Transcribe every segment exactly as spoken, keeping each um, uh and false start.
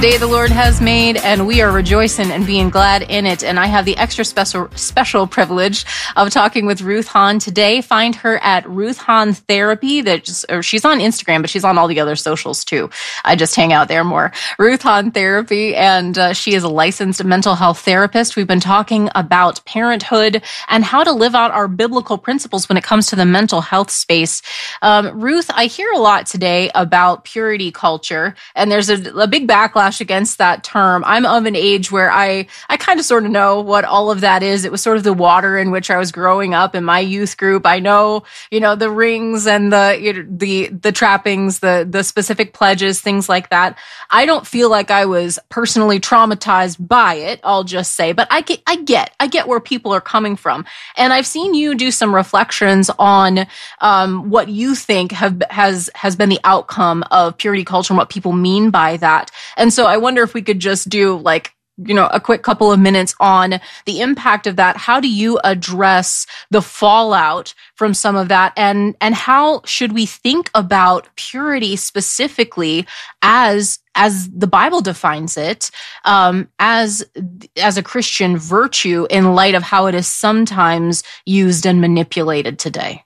Day the Lord has made, and we are rejoicing and being glad in it. And I have the extra special special privilege of talking with Ruth Hahn today. Find her at Ruth Hahn Therapy. That just, or she's on Instagram, but she's on all the other socials too. I just hang out there more. Ruth Hahn Therapy, and uh, she is a licensed mental health therapist. We've been talking about parenthood and how to live out our biblical principles when it comes to the mental health space. Um, Ruth, I hear a lot today about purity culture, and there's a, a big backlash against that term. I'm of an age where I, I kind of sort of know what all of that is. It was sort of the water in which I was growing up in my youth group. I know, you know, the rings and the, you know, the, the trappings, the, the specific pledges, things like that. I don't feel like I was personally traumatized by it, I'll just say, but I get, I get, I get where people are coming from. And I've seen you do some reflections on, um, what you think have, has, has been the outcome of purity culture and what people mean by that. And so I wonder if we could just do like, you know, a quick couple of minutes on the impact of that. How do you address the fallout from some of that? And, and how should we think about purity specifically as, as the Bible defines it, um, as, as a Christian virtue in light of how it is sometimes used and manipulated today?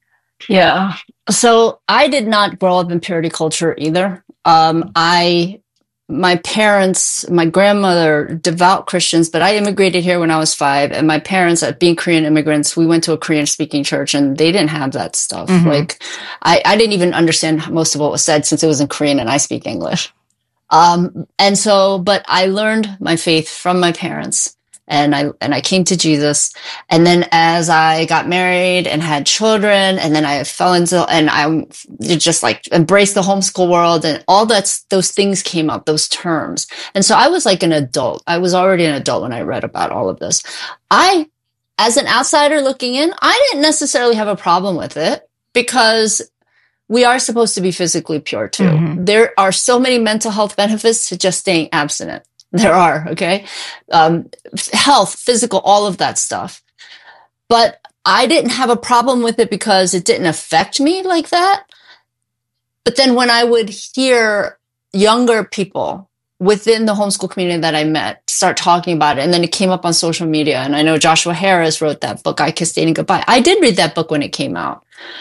Yeah. So I did not grow up in purity culture either. Um, I, My parents, my grandmother, devout Christians, but I immigrated here when I was five, and my parents, at being Korean immigrants, we went to a Korean speaking church and they didn't have that stuff. Mm-hmm. Like, I, I didn't even understand most of what was said since it was in Korean and I speak English. Um, and so, but I learned my faith from my parents. And I, and I came to Jesus. And then as I got married and had children, and then I fell into, and I just like embraced the homeschool world, and all that's, those things came up, those terms. And so I was like an adult. I was already an adult when I read about all of this. I, as an outsider looking in, I didn't necessarily have a problem with it because we are supposed to be physically pure too. Mm-hmm. There are so many mental health benefits to just staying abstinent. There are, okay? Um, health, physical, all of that stuff. But I didn't have a problem with it because it didn't affect me like that. But then when I would hear younger people within the homeschool community that I met start talking about it, and then it came up on social media, and I know Joshua Harris wrote that book, I Kissed Dating Goodbye. I did read that book when it came out.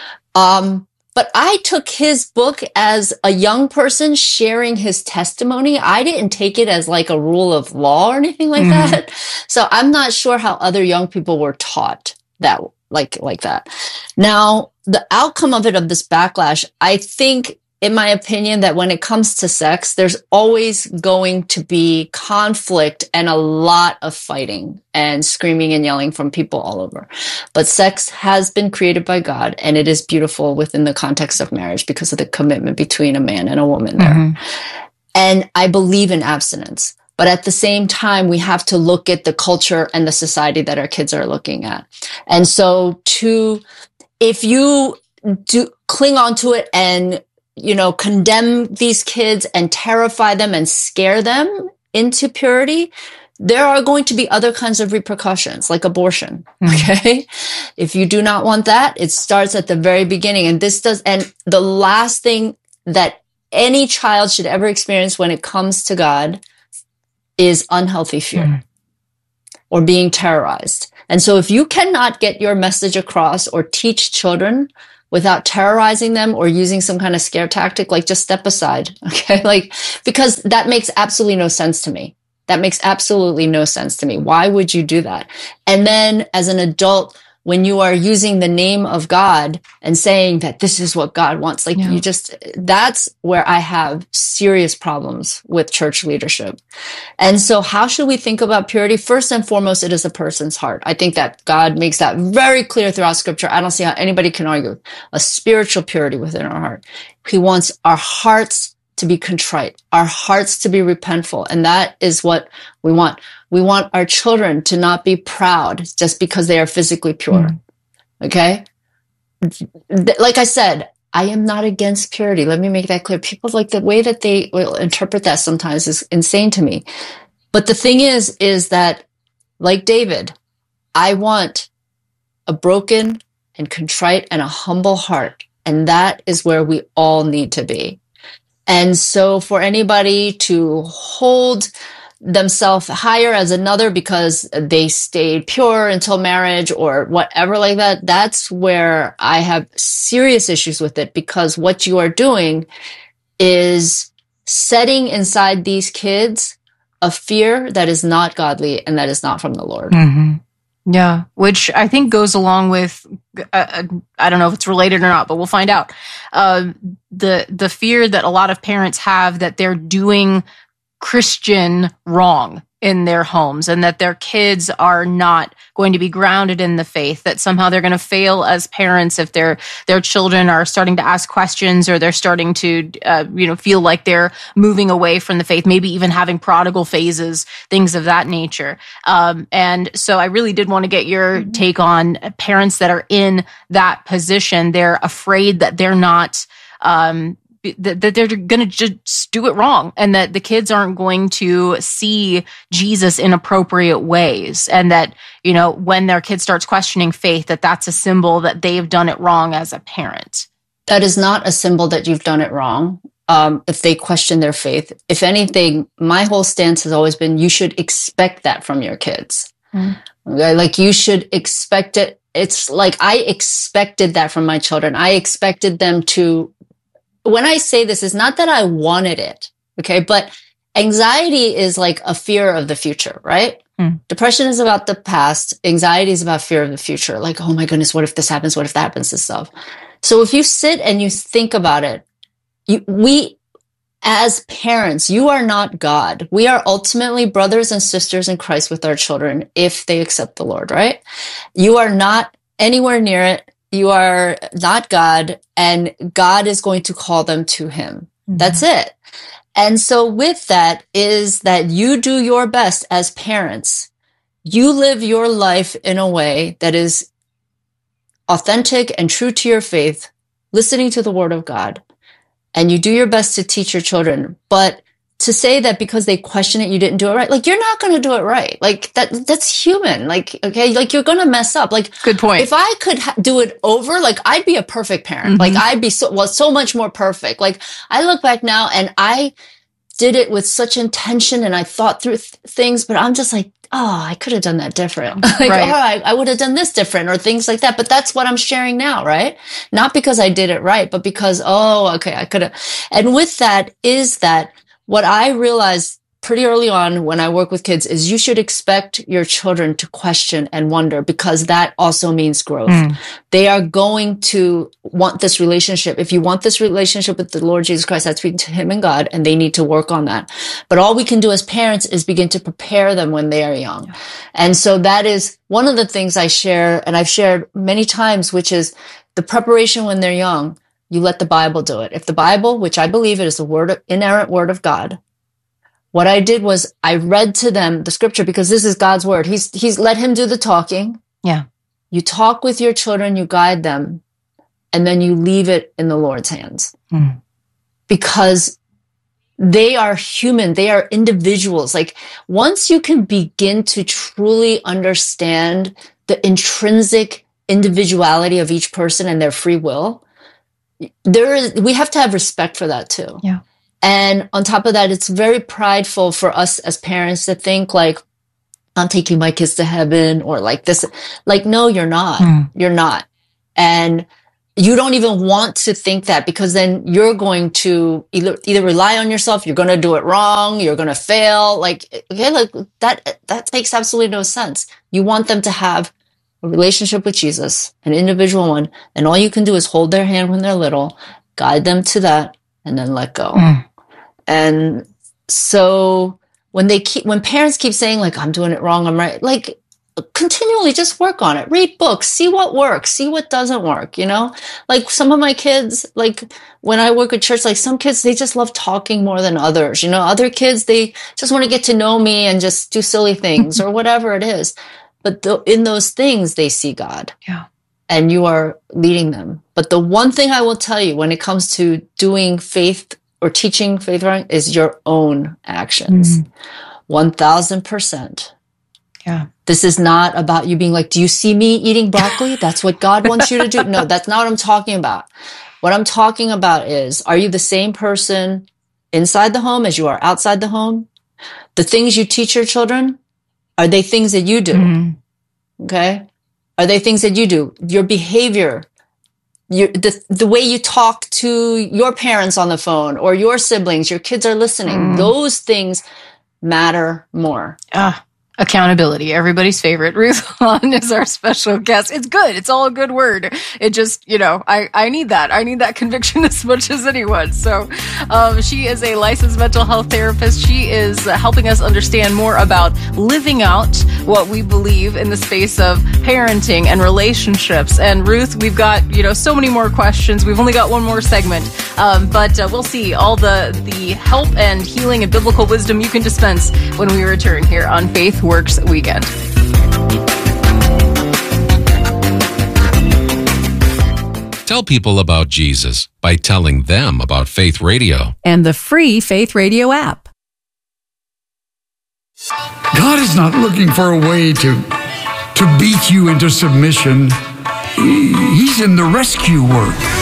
Um, But I took his book as a young person sharing his testimony. I didn't take it as like a rule of law or anything like mm-hmm. that. So I'm not sure how other young people were taught that, like, like that. Now, the outcome of it, of this backlash, I think, in my opinion, that when it comes to sex, there's always going to be conflict and a lot of fighting and screaming and yelling from people all over. But sex has been created by God, and it is beautiful within the context of marriage because of the commitment between a man and a woman there. Mm-hmm. And I believe in abstinence. But at the same time, we have to look at the culture and the society that our kids are looking at. And so to, if you do cling on to it and, you know, condemn these kids and terrify them and scare them into purity, there are going to be other kinds of repercussions, like abortion. Okay. Mm-hmm. If you do not want that, it starts at the very beginning. And this does, and the last thing that any child should ever experience when it comes to God is unhealthy fear mm-hmm. or being terrorized. And so if you cannot get your message across or teach children without terrorizing them or using some kind of scare tactic, like just step aside. Okay. Like, because that makes absolutely no sense to me. That makes absolutely no sense to me. Why would you do that? And then as an adult, when you are using the name of God and saying that this is what God wants, like yeah. you just, that's where I have serious problems with church leadership. And so how should we think about purity? First and foremost, it is a person's heart. I think that God makes that very clear throughout scripture. I don't see how anybody can argue a spiritual purity within our heart. He wants our hearts to be contrite, our hearts to be repentful. And that is what we want. We want our children to not be proud just because they are physically pure. Mm. Okay? Like I said, I am not against purity. Let me make that clear. People, like, the way that they will interpret that sometimes is insane to me. But the thing is, is that, like David, I want a broken and contrite and a humble heart. And that is where we all need to be. And so for anybody to hold themselves higher as another because they stayed pure until marriage or whatever like that, that's where I have serious issues with it, because what you are doing is setting inside these kids a fear that is not godly and that is not from the Lord. Mm-hmm. Yeah, which I think goes along with, uh, I don't know if it's related or not, but we'll find out. Uh, the the fear that a lot of parents have that they're doing Christian wrong in their homes and that their kids are not going to be grounded in the faith, that somehow they're going to fail as parents if their their children are starting to ask questions or they're starting to uh, you know feel like they're moving away from the faith, maybe even having prodigal phases, things of that nature. Um, and so I really did want to get your mm-hmm. take on parents that are in that position. They're afraid that they're not um that, that they're going to just do it wrong and that the kids aren't going to see Jesus in appropriate ways. And that, you know, when their kid starts questioning faith, that that's a symbol that they've done it wrong as a parent. That is not a symbol that you've done it wrong. Um, if they question their faith, if anything, my whole stance has always been, you should expect that from your kids. Mm. Like you should expect it. It's like, I expected that from my children. I expected them to, when I say this, it's not that I wanted it, okay? But anxiety is like a fear of the future, right? Hmm. Depression is about the past. Anxiety is about fear of the future. Like, oh my goodness, what if this happens? What if that happens to stuff? So if you sit and you think about it, you, we, as parents, you are not God. We are ultimately brothers and sisters in Christ with our children if they accept the Lord, right? You are not anywhere near it. You are not God, and God is going to call them to him. Mm-hmm. That's it. And so with that is that you do your best as parents. You live your life in a way that is authentic and true to your faith, listening to the word of God, and you do your best to teach your children. But to say that because they question it, you didn't do it right, like, you're not going to do it right. Like, that, that's human. Like, okay, like, you're going to mess up. Like, good point. If I could ha- do it over, like, I'd be a perfect parent. Mm-hmm. Like, I'd be so, well, so much more perfect. Like, I look back now and I did it with such intention and I thought through th- things, but I'm just like, oh, I could have done that different. like, right. oh, I, I would have done this different or things like that. But that's what I'm sharing now, right? Not because I did it right, but because, oh, okay, I could have. And with that is that, what I realized pretty early on when I work with kids is you should expect your children to question and wonder, because that also means growth. Mm. They are going to want this relationship. If you want this relationship with the Lord Jesus Christ, that's between him and God, and they need to work on that. But all we can do as parents is begin to prepare them when they are young. Yeah. And so that is one of the things I share, and I've shared many times, which is the preparation when they're young. You let the Bible do it. If the Bible, which I believe it is the word, inerrant word of God, what I did was I read to them the scripture, because this is God's word. He's, he's let him do the talking. Yeah. You talk with your children, you guide them, and then you leave it in the Lord's hands. Mm. Because they are human. They are individuals. Like, once you can begin to truly understand the intrinsic individuality of each person and their free will, there is, we have to have respect for that too. Yeah. And on top of that, it's very prideful for us as parents to think like, I'm taking my kids to heaven, or like this. Like, no, you're not. Mm. You're not. And you don't even want to think that, because then you're going to either, either rely on yourself. You're going to do it wrong. You're going to fail. Like, okay, like that, that makes absolutely no sense. You want them to have a relationship with Jesus, an individual one, and all you can do is hold their hand when they're little, guide them to that, and then let go. Mm. And so when they keep, when parents keep saying like, I'm doing it wrong, I'm right, like, continually just work on it. Read books, see what works, see what doesn't work, you know? Like, some of my kids, like when I work at church, like some kids, they just love talking more than others, you know? Other kids, they just want to get to know me and just do silly things or whatever it is. But the, in those things, they see God. Yeah. And you are leading them. But the one thing I will tell you when it comes to doing faith or teaching faith wrong is your own actions. Mm. one thousand percent. Yeah. This is not about you being like, do you see me eating broccoli? That's what God wants you to do. No, that's not what I'm talking about. What I'm talking about is, are you the same person inside the home as you are outside the home. The things you teach your children, are they things that you do? Mm-hmm. Okay. Are they things that you do? Your behavior, your, the, the way you talk to your parents on the phone or your siblings, your kids are listening. Mm. Those things matter more. Ah. Accountability, everybody's favorite. Ruth Hahn is our special guest. It's good. It's all a good word. It just, you know, I, I need that. I need that conviction as much as anyone. So um, she is a licensed mental health therapist. She is uh, helping us understand more about living out what we believe in the space of parenting and relationships. And Ruth, we've got, you know, so many more questions. We've only got one more segment, um, but uh, we'll see all the, the help and healing and biblical wisdom you can dispense when we return here on Faith Works Weekend. Tell people about Jesus by telling them about Faith Radio and the free Faith Radio app. God is not looking for a way to, to beat you into submission. He's in the rescue work.